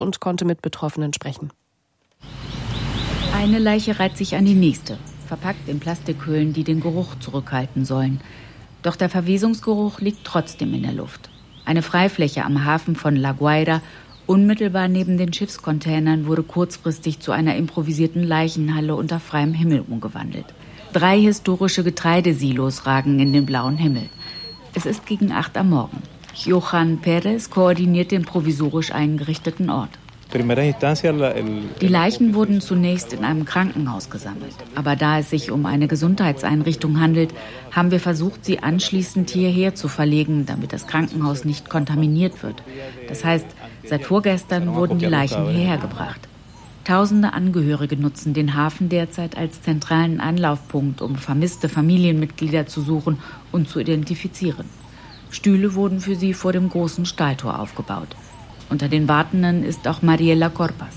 und konnte mit Betroffenen sprechen. Eine Leiche reiht sich an die nächste, verpackt in Plastikhüllen, die den Geruch zurückhalten sollen. Doch der Verwesungsgeruch liegt trotzdem in der Luft. Eine Freifläche am Hafen von La Guaira, unmittelbar neben den Schiffscontainern, wurde kurzfristig zu einer improvisierten Leichenhalle unter freiem Himmel umgewandelt. 3 historische Getreidesilos ragen in den blauen Himmel. Es ist gegen 8 am Morgen. Johan Perez koordiniert den provisorisch eingerichteten Ort. Die Leichen wurden zunächst in einem Krankenhaus gesammelt. Aber da es sich um eine Gesundheitseinrichtung handelt, haben wir versucht, sie anschließend hierher zu verlegen, damit das Krankenhaus nicht kontaminiert wird. Das heißt, seit vorgestern wurden die Leichen hierher gebracht. Tausende Angehörige nutzen den Hafen derzeit als zentralen Anlaufpunkt, um vermisste Familienmitglieder zu suchen und zu identifizieren. Stühle wurden für sie vor dem großen Stahltor aufgebaut. Unter den Wartenden ist auch Mariela Corpas.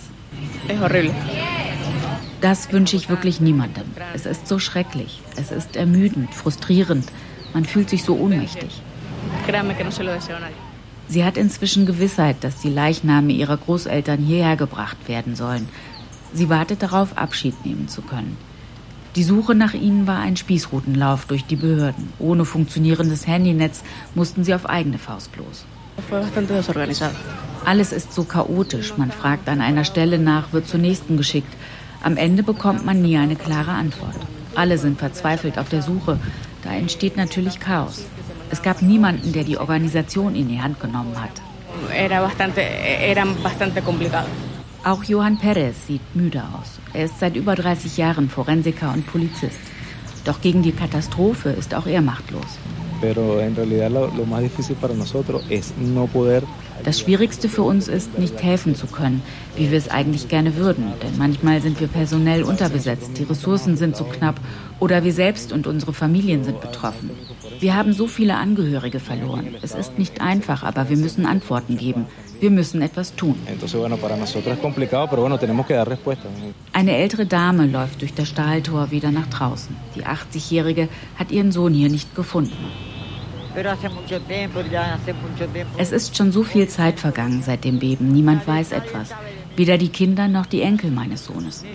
Das wünsche ich wirklich niemandem. Es ist so schrecklich. Es ist ermüdend, frustrierend. Man fühlt sich so ohnmächtig. Sie hat inzwischen Gewissheit, dass die Leichname ihrer Großeltern hierher gebracht werden sollen. Sie wartet darauf, Abschied nehmen zu können. Die Suche nach ihnen war ein Spießrutenlauf durch die Behörden. Ohne funktionierendes Handynetz mussten sie auf eigene Faust los. Alles ist so chaotisch. Man fragt an einer Stelle nach, wird zur nächsten geschickt. Am Ende bekommt man nie eine klare Antwort. Alle sind verzweifelt auf der Suche. Da entsteht natürlich Chaos. Es gab niemanden, der die Organisation in die Hand genommen hat. Auch Johan Perez sieht müde aus. Er ist seit über 30 Jahren Forensiker und Polizist. Doch gegen die Katastrophe ist auch er machtlos. Das Schwierigste für uns ist, nicht helfen zu können, wie wir es eigentlich gerne würden. Denn manchmal sind wir personell unterbesetzt, die Ressourcen sind zu knapp oder wir selbst und unsere Familien sind betroffen. Wir haben so viele Angehörige verloren. Es ist nicht einfach, aber wir müssen Antworten geben. Wir müssen etwas tun. Eine ältere Dame läuft durch das Stahltor wieder nach draußen. Die 80-Jährige hat ihren Sohn hier nicht gefunden. Es ist schon so viel Zeit vergangen seit dem Beben. Niemand weiß etwas. Weder die Kinder noch die Enkel meines Sohnes.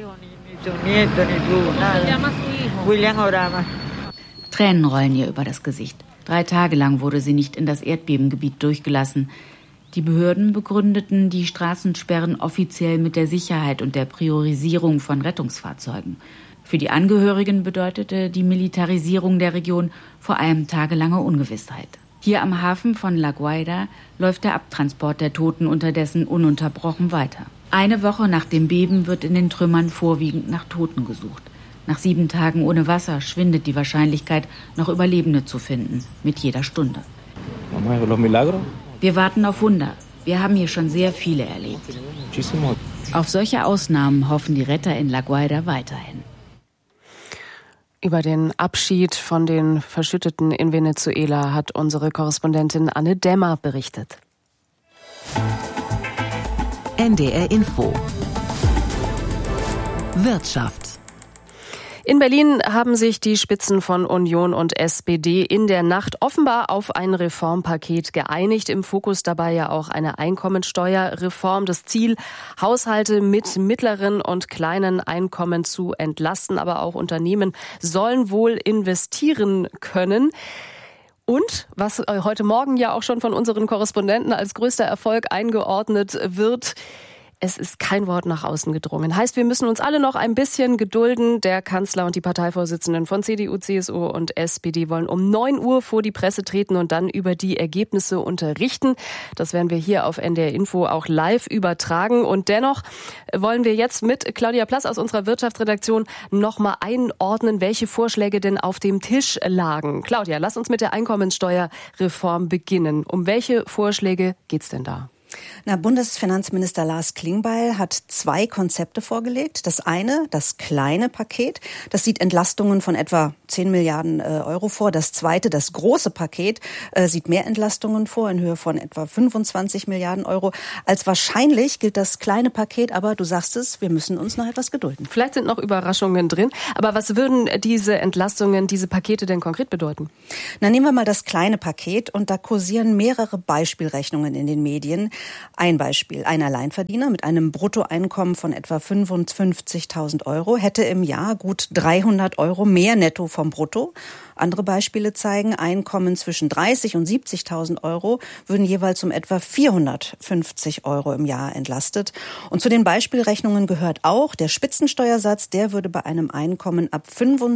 Tränen rollen ihr über das Gesicht. 3 Tage lang wurde sie nicht in das Erdbebengebiet durchgelassen. Die Behörden begründeten die Straßensperren offiziell mit der Sicherheit und der Priorisierung von Rettungsfahrzeugen. Für die Angehörigen bedeutete die Militarisierung der Region vor allem tagelange Ungewissheit. Hier am Hafen von La Guaira läuft der Abtransport der Toten unterdessen ununterbrochen weiter. Eine Woche nach dem Beben wird in den Trümmern vorwiegend nach Toten gesucht. Nach 7 Tagen ohne Wasser schwindet die Wahrscheinlichkeit, noch Überlebende zu finden, mit jeder Stunde. Wir warten auf Wunder. Wir haben hier schon sehr viele erlebt. Auf solche Ausnahmen hoffen die Retter in La Guaira weiterhin. Über den Abschied von den Verschütteten in Venezuela hat unsere Korrespondentin Anne Dämmer berichtet. NDR Info. Wirtschaft. In Berlin haben sich die Spitzen von Union und SPD in der Nacht offenbar auf ein Reformpaket geeinigt. Im Fokus dabei ja auch eine Einkommensteuerreform. Das Ziel, Haushalte mit mittleren und kleinen Einkommen zu entlasten. Aber auch Unternehmen sollen wohl investieren können. Und was heute Morgen ja auch schon von unseren Korrespondenten als größter Erfolg eingeordnet wird, es ist kein Wort nach außen gedrungen. Heißt, wir müssen uns alle noch ein bisschen gedulden. Der Kanzler und die Parteivorsitzenden von CDU, CSU und SPD wollen um 9 Uhr vor die Presse treten und dann über die Ergebnisse unterrichten. Das werden wir hier auf NDR Info auch live übertragen. Und dennoch wollen wir jetzt mit Claudia Plass aus unserer Wirtschaftsredaktion nochmal einordnen, welche Vorschläge denn auf dem Tisch lagen. Claudia, lass uns mit der Einkommensteuerreform beginnen. Um welche Vorschläge geht's denn da? Bundesfinanzminister Lars Klingbeil hat 2 Konzepte vorgelegt. Das eine, das kleine Paket, das sieht Entlastungen von etwa 10 Milliarden Euro vor. Das zweite, das große Paket, sieht mehr Entlastungen vor in Höhe von etwa 25 Milliarden Euro. Als wahrscheinlich gilt das kleine Paket, aber du sagst es, wir müssen uns noch etwas gedulden. Vielleicht sind noch Überraschungen drin, aber was würden diese Entlastungen, diese Pakete denn konkret bedeuten? Na, nehmen wir mal das kleine Paket und da kursieren mehrere Beispielrechnungen in den Medien. Ein Beispiel. Ein Alleinverdiener mit einem Bruttoeinkommen von etwa 55.000 Euro hätte im Jahr gut 300 Euro mehr netto vom Brutto. Andere Beispiele zeigen, Einkommen zwischen 30.000 und 70.000 Euro würden jeweils um etwa 450 Euro im Jahr entlastet. Und zu den Beispielrechnungen gehört auch der Spitzensteuersatz, der würde bei einem Einkommen ab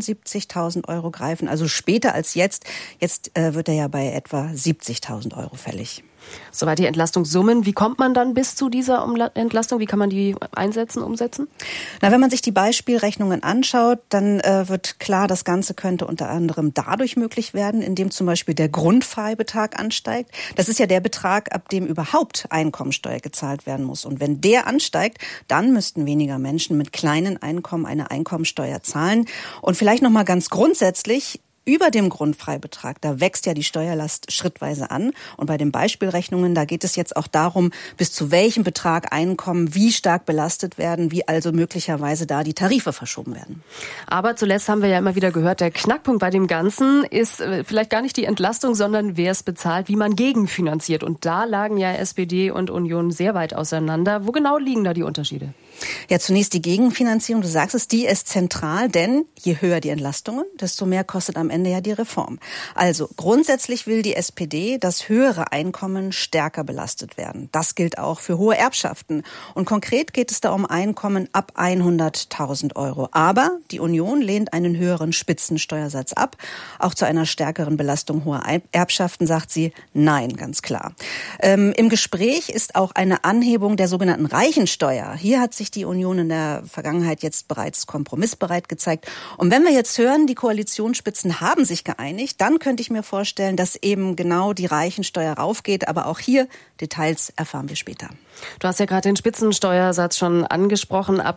75.000 Euro greifen, also später als jetzt. Jetzt wird er ja bei etwa 70.000 Euro fällig. Soweit die Entlastungssummen. Wie kommt man dann bis zu dieser Entlastung? Wie kann man die umsetzen? Wenn man sich die Beispielrechnungen anschaut, dann wird klar, das Ganze könnte unter anderem dadurch möglich werden, indem zum Beispiel der Grundfreibetrag ansteigt. Das ist ja der Betrag, ab dem überhaupt Einkommensteuer gezahlt werden muss. Und wenn der ansteigt, dann müssten weniger Menschen mit kleinen Einkommen eine Einkommensteuer zahlen. Und vielleicht noch mal ganz grundsätzlich: Über dem Grundfreibetrag, da wächst ja die Steuerlast schrittweise an. Und bei den Beispielrechnungen, da geht es jetzt auch darum, bis zu welchem Betrag Einkommen wie stark belastet werden, wie also möglicherweise da die Tarife verschoben werden. Aber zuletzt haben wir ja immer wieder gehört, der Knackpunkt bei dem Ganzen ist vielleicht gar nicht die Entlastung, sondern wer es bezahlt, wie man gegenfinanziert. Und da lagen ja SPD und Union sehr weit auseinander. Wo genau liegen da die Unterschiede? Ja, zunächst die Gegenfinanzierung, du sagst es, die ist zentral, denn je höher die Entlastungen, desto mehr kostet am Ende ja die Reform. Also grundsätzlich will die SPD, dass höhere Einkommen stärker belastet werden. Das gilt auch für hohe Erbschaften. Und konkret geht es da um Einkommen ab 100.000 Euro. Aber die Union lehnt einen höheren Spitzensteuersatz ab. Auch zu einer stärkeren Belastung hoher Erbschaften sagt sie nein, ganz klar. Im Gespräch ist auch eine Anhebung der sogenannten Reichensteuer. Hier hat sich die Union in der Vergangenheit jetzt bereits kompromissbereit gezeigt. Und wenn wir jetzt hören, die Koalitionsspitzen haben sich geeinigt, dann könnte ich mir vorstellen, dass eben genau die Reichensteuer raufgeht. Aber auch hier Details erfahren wir später. Du hast ja gerade den Spitzensteuersatz schon angesprochen, ab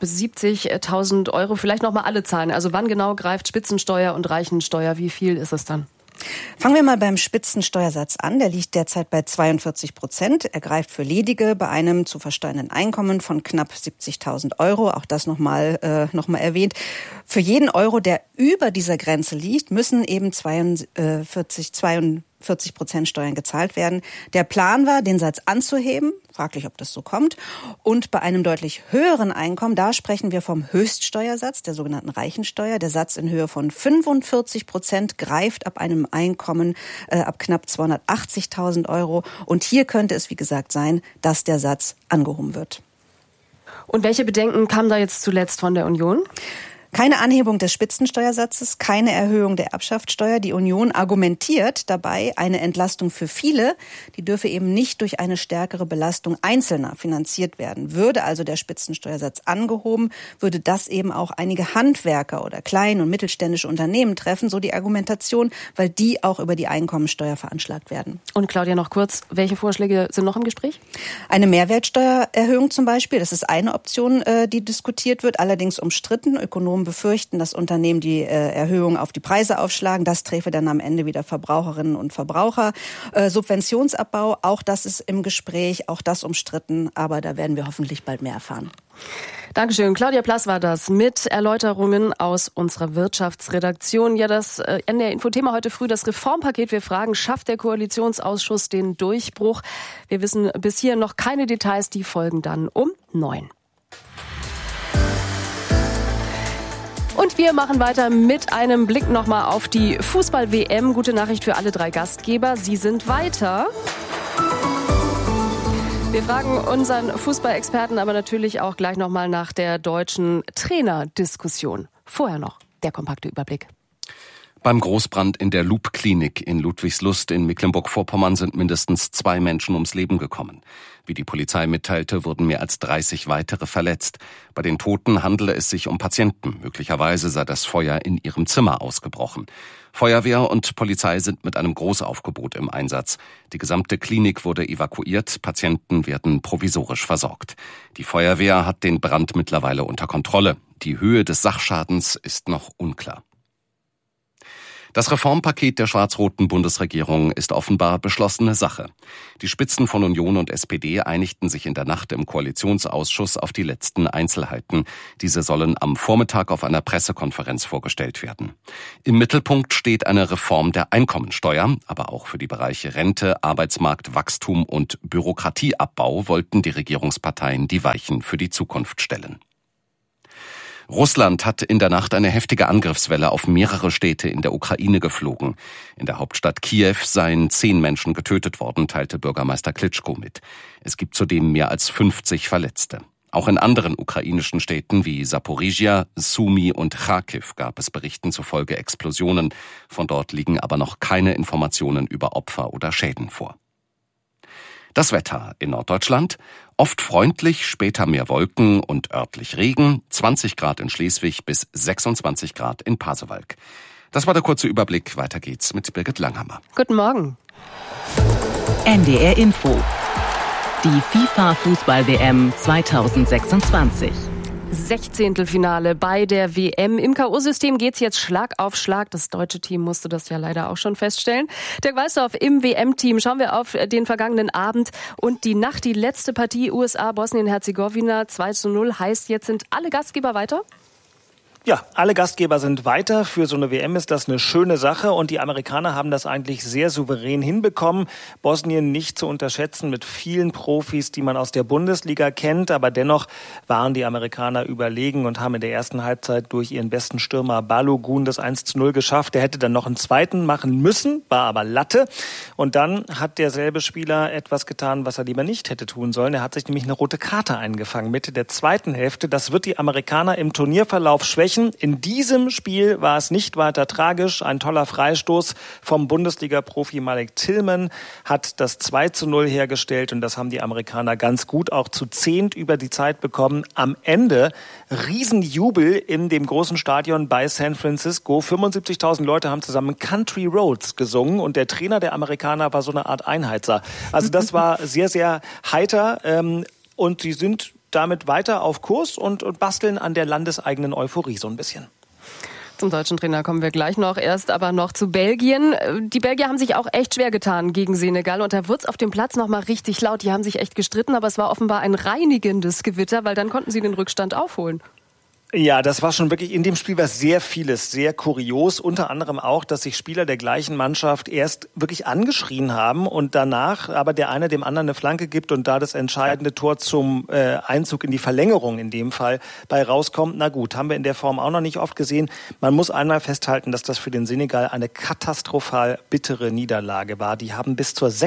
70.000 Euro. Vielleicht noch mal alle Zahlen. Also wann genau greift Spitzensteuer und Reichensteuer? Wie viel ist es dann? Fangen wir mal beim Spitzensteuersatz an. Der liegt derzeit bei 42%. Er greift für Ledige bei einem zu versteuernden Einkommen von knapp 70.000 Euro. Auch das nochmal erwähnt. Für jeden Euro, der über dieser Grenze liegt, müssen eben 42% Steuern gezahlt werden. Der Plan war, den Satz anzuheben. Fraglich, ob das so kommt. Und bei einem deutlich höheren Einkommen, da sprechen wir vom Höchststeuersatz, der sogenannten Reichensteuer. Der Satz in Höhe von 45% greift ab einem Einkommen ab knapp 280.000 Euro. Und hier könnte es, wie gesagt, sein, dass der Satz angehoben wird. Und welche Bedenken kamen da jetzt zuletzt von der Union? Keine Anhebung des Spitzensteuersatzes, keine Erhöhung der Erbschaftssteuer. Die Union argumentiert dabei, eine Entlastung für viele, die dürfe eben nicht durch eine stärkere Belastung Einzelner finanziert werden. Würde also der Spitzensteuersatz angehoben, würde das eben auch einige Handwerker oder kleine und mittelständische Unternehmen treffen, so die Argumentation, weil die auch über die Einkommensteuer veranschlagt werden. Und Claudia, noch kurz, welche Vorschläge sind noch im Gespräch? Eine Mehrwertsteuererhöhung zum Beispiel, das ist eine Option, die diskutiert wird, allerdings umstritten. Ökonomen befürchten, dass Unternehmen die Erhöhung auf die Preise aufschlagen. Das träfe dann am Ende wieder Verbraucherinnen und Verbraucher. Subventionsabbau, auch das ist im Gespräch, auch das umstritten. Aber da werden wir hoffentlich bald mehr erfahren. Dankeschön. Claudia Plass war das mit Erläuterungen aus unserer Wirtschaftsredaktion. Ja, das NDR-Info-Thema heute früh, das Reformpaket. Wir fragen, schafft der Koalitionsausschuss den Durchbruch? Wir wissen bis hier noch keine Details, die folgen dann um 9. Und wir machen weiter mit einem Blick nochmal auf die Fußball-WM. Gute Nachricht für alle 3 Gastgeber. Sie sind weiter. Wir fragen unseren Fußballexperten aber natürlich auch gleich nochmal nach der deutschen Trainerdiskussion. Vorher noch der kompakte Überblick. Beim Großbrand in der Loop-Klinik in Ludwigslust in Mecklenburg-Vorpommern sind mindestens 2 Menschen ums Leben gekommen. Wie die Polizei mitteilte, wurden mehr als 30 weitere verletzt. Bei den Toten handele es sich um Patienten. Möglicherweise sei das Feuer in ihrem Zimmer ausgebrochen. Feuerwehr und Polizei sind mit einem Großaufgebot im Einsatz. Die gesamte Klinik wurde evakuiert. Patienten werden provisorisch versorgt. Die Feuerwehr hat den Brand mittlerweile unter Kontrolle. Die Höhe des Sachschadens ist noch unklar. Das Reformpaket der schwarz-roten Bundesregierung ist offenbar beschlossene Sache. Die Spitzen von Union und SPD einigten sich in der Nacht im Koalitionsausschuss auf die letzten Einzelheiten. Diese sollen am Vormittag auf einer Pressekonferenz vorgestellt werden. Im Mittelpunkt steht eine Reform der Einkommensteuer, aber auch für die Bereiche Rente, Arbeitsmarkt, Wachstum und Bürokratieabbau wollten die Regierungsparteien die Weichen für die Zukunft stellen. Russland hat in der Nacht eine heftige Angriffswelle auf mehrere Städte in der Ukraine geflogen. In der Hauptstadt Kiew seien 10 Menschen getötet worden, teilte Bürgermeister Klitschko mit. Es gibt zudem mehr als 50 Verletzte. Auch in anderen ukrainischen Städten wie Saporizhia, Sumy und Charkiw gab es Berichten zufolge Explosionen. Von dort liegen aber noch keine Informationen über Opfer oder Schäden vor. Das Wetter in Norddeutschland: oft freundlich, später mehr Wolken und örtlich Regen, 20 Grad in Schleswig bis 26 Grad in Pasewalk. Das war der kurze Überblick. Weiter geht's mit Birgit Langhammer. Guten Morgen. NDR Info. Die FIFA-Fußball-WM 2026. 16. Finale bei der WM. Im K.O.-System geht's jetzt Schlag auf Schlag. Das deutsche Team musste das ja leider auch schon feststellen. Dirk Weißdorf im WM-Team. Schauen wir auf den vergangenen Abend und die Nacht. Die letzte Partie USA, Bosnien-Herzegowina 2:0 heißt, jetzt sind alle Gastgeber weiter? Ja, alle Gastgeber sind weiter. Für so eine WM ist das eine schöne Sache und die Amerikaner haben das eigentlich sehr souverän hinbekommen. Bosnien nicht zu unterschätzen mit vielen Profis, die man aus der Bundesliga kennt, aber dennoch waren die Amerikaner überlegen und haben in der ersten Halbzeit durch ihren besten Stürmer Balogun das 1:0 geschafft. Der hätte dann noch einen zweiten machen müssen, war aber Latte. Und dann hat derselbe Spieler etwas getan, was er lieber nicht hätte tun sollen. Er hat sich nämlich eine rote Karte eingefangen Mitte der zweiten Hälfte. Das wird die Amerikaner im Turnierverlauf schwächen. In diesem Spiel war es nicht weiter tragisch. Ein toller Freistoß vom Bundesliga-Profi Malik Tillman hat das 2:0 hergestellt und das haben die Amerikaner ganz gut auch zu 10 über die Zeit bekommen. Am Ende Riesenjubel in dem großen Stadion bei San Francisco. 75.000 Leute haben zusammen Country Roads gesungen und der Trainer der Amerikaner war so eine Art Einheizer. Also das war sehr, sehr heiter und sie sind damit weiter auf Kurs und basteln an der landeseigenen Euphorie so ein bisschen. Zum deutschen Trainer kommen wir gleich noch. Erst aber noch zu Belgien. Die Belgier haben sich auch echt schwer getan gegen Senegal. Und da wurde es auf dem Platz noch mal richtig laut. Die haben sich echt gestritten, aber es war offenbar ein reinigendes Gewitter, weil dann konnten sie den Rückstand aufholen. Ja, das war schon wirklich, in dem Spiel war sehr vieles, sehr kurios. Unter anderem auch, dass sich Spieler der gleichen Mannschaft erst wirklich angeschrien haben und danach aber der eine dem anderen eine Flanke gibt und da das entscheidende Tor zum Einzug in die Verlängerung in dem Fall bei rauskommt. Na gut, haben wir in der Form auch noch nicht oft gesehen. Man muss einmal festhalten, dass das für den Senegal eine katastrophal bittere Niederlage war. Die haben bis zur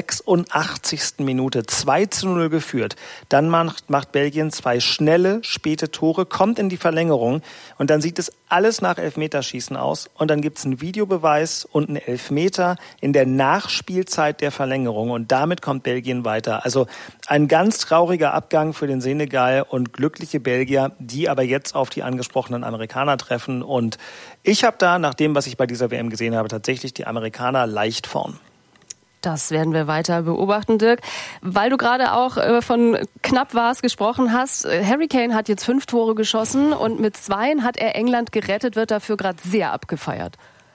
86. Minute 2:0 geführt. Dann macht Belgien 2 schnelle, späte Tore, kommt in die Verlängerung. Und dann sieht es alles nach Elfmeterschießen aus. Und dann gibt es einen Videobeweis und einen Elfmeter in der Nachspielzeit der Verlängerung. Und damit kommt Belgien weiter. Also ein ganz trauriger Abgang für den Senegal und glückliche Belgier, die aber jetzt auf die angesprochenen Amerikaner treffen. Und ich habe da, nach dem, was ich bei dieser WM gesehen habe, tatsächlich die Amerikaner leicht vorn. Das werden wir weiter beobachten, Dirk. Weil du gerade auch von knapp war's gesprochen hast. Harry Kane hat jetzt 5 Tore geschossen und mit 2 hat er England gerettet, wird dafür gerade sehr abgefeiert.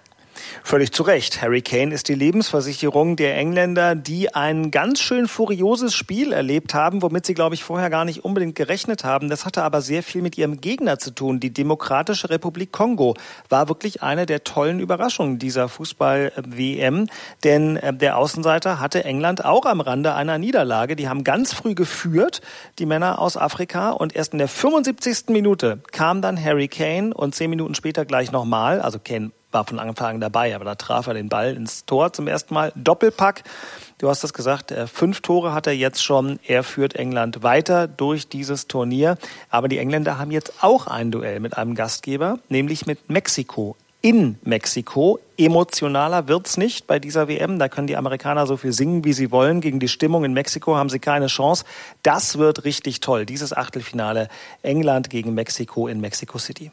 Völlig zu Recht. Harry Kane ist die Lebensversicherung der Engländer, die ein ganz schön furioses Spiel erlebt haben, womit sie, glaube ich, vorher gar nicht unbedingt gerechnet haben. Das hatte aber sehr viel mit ihrem Gegner zu tun. Die Demokratische Republik Kongo war wirklich eine der tollen Überraschungen dieser Fußball-WM, denn der Außenseiter hatte England auch am Rande einer Niederlage. Die haben ganz früh geführt, die Männer aus Afrika, und erst in der 75. Minute kam dann Harry Kane und 10 Minuten später gleich nochmal, also Kane war von Anfang an dabei, aber da traf er den Ball ins Tor zum ersten Mal. Doppelpack, du hast das gesagt, 5 Tore hat er jetzt schon. Er führt England weiter durch dieses Turnier. Aber die Engländer haben jetzt auch ein Duell mit einem Gastgeber, nämlich mit Mexiko. In Mexiko. Emotionaler wird's nicht bei dieser WM. Da können die Amerikaner so viel singen, wie sie wollen. Gegen die Stimmung in Mexiko haben sie keine Chance. Das wird richtig toll, dieses Achtelfinale England gegen Mexiko in Mexico City.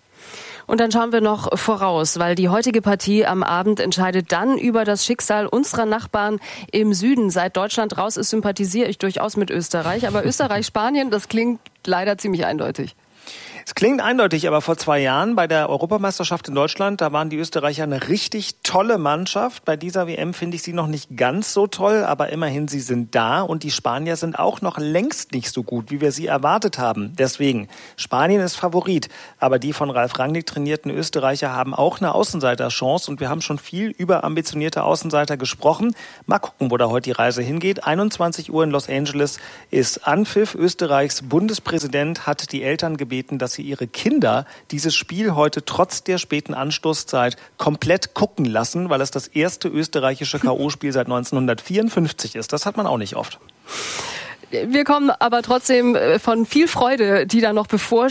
Und dann schauen wir noch voraus, weil die heutige Partie am Abend entscheidet dann über das Schicksal unserer Nachbarn im Süden. Seit Deutschland raus ist, sympathisiere ich durchaus mit Österreich. Aber Österreich-Spanien, das klingt leider ziemlich eindeutig. Es klingt eindeutig, aber vor 2 Jahren bei der Europameisterschaft in Deutschland, da waren die Österreicher eine richtig tolle Mannschaft. Bei dieser WM finde ich sie noch nicht ganz so toll, aber immerhin, sie sind da und die Spanier sind auch noch längst nicht so gut, wie wir sie erwartet haben. Deswegen, Spanien ist Favorit, aber die von Ralf Rangnick trainierten Österreicher haben auch eine Außenseiterchance und wir haben schon viel über ambitionierte Außenseiter gesprochen. Mal gucken, wo da heute die Reise hingeht. 21 Uhr in Los Angeles ist Anpfiff. Österreichs Bundespräsident hat die Eltern gebeten, dass sie ihre Kinder dieses Spiel heute trotz der späten Anstoßzeit komplett gucken lassen, weil es das erste österreichische K.O.-Spiel seit 1954 ist. Das hat man auch nicht oft. Wir kommen aber trotzdem von viel Freude, die da noch bevorsteht.